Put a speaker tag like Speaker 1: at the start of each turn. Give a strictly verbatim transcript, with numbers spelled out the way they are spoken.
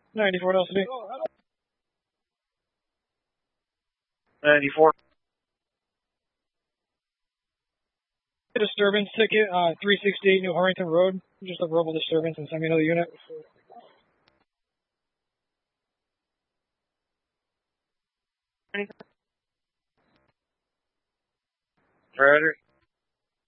Speaker 1: ninety-four L C D.
Speaker 2: ninety-four.
Speaker 1: Disturbance ticket, uh, three sixty-eight New Harrington Road. Just a verbal disturbance and send me another unit.
Speaker 2: Roger.